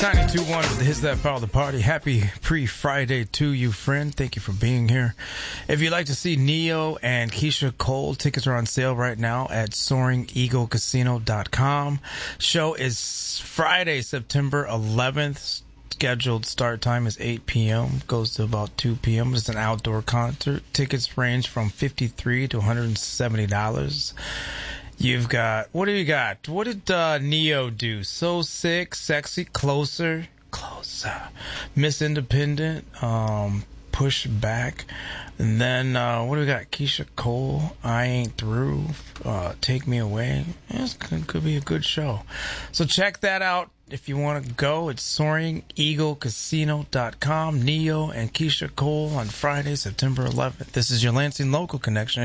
921 Hits That Follow the Party. Happy pre-Friday to you, friend. Thank you for being here. If you'd like to see Neo and Keisha Cole, tickets are on sale right now at SoaringEagleCasino.com. Show is Friday, September 11th. Scheduled start time is 8 p.m. Goes to about 2 p.m. It's an outdoor concert. Tickets range from $53 to $170. You've got, what do you got? What did Neo do? So Sick, Sexy, Closer, Miss Independent, Push Back. And then, what do we got? Keisha Cole, I Ain't Through, Take Me Away. It could be a good show. So check that out. If you want to go, it's SoaringEagleCasino.com. Neo and Keisha Cole on Friday, September 11th. This is your Lansing Local Connection.